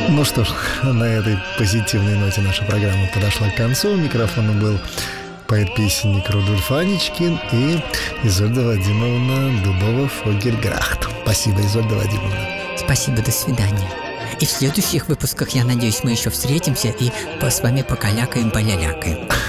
Ну что ж, на этой позитивной ноте наша программа подошла к концу. У микрофона был поэт-песенник Рудольф Аничкин и Изольда Вадимовна Дубова-Фогельграхт. Спасибо, Изольда Вадимовна. Спасибо, до свидания. И в следующих выпусках, я надеюсь, мы еще встретимся и с вами покалякаем, полялякаем.